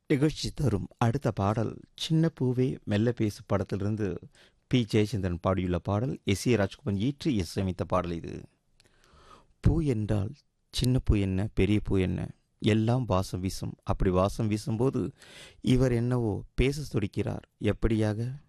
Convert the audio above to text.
நிகழ்ச்சி தரும் அடுத்த பாடல் சின்ன பூவே மெல்ல பேசு படத்திலிருந்து பி ஜெயச்சந்திரன் பாடியுள்ள பாடல். எஸ் ஏ ராஜ்குமார் இயற்றி இசையமைத்த பாடல் இது. பூ என்றால் சின்ன பூ என்ன பெரிய பூ என்ன, எல்லாம் வாசம் வீசும். அப்படி வாசம் வீசும்போது இவர் என்னவோ பேச துடிக்கிறார். எப்படியாக?